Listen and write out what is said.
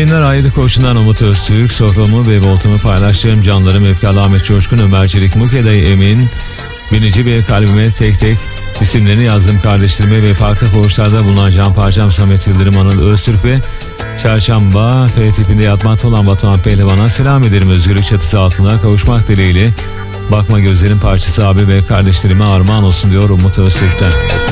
yayınlar. Ayrı Koç'undan Umut Öztürk, soframı ve voltumu paylaştığım canlarım Efkal Ahmet Coşkun, Ömer Çelik, Mukeday Emin, Binici Bey, kalbime tek tek isimlerini yazdım kardeşlerime ve farklı koğuşlarda bulunan Can Parçam, Samet Yıldırım, Anıl Öztürk ve Çarşamba F tipinde yatmakta olan Batuhan Pehlivan'a selam ederim. Özgürlük çatısı altına kavuşmak dileğiyle bakma gözlerin parçası abi ve kardeşlerime armağan olsun diyor Umut Öztürk'ten.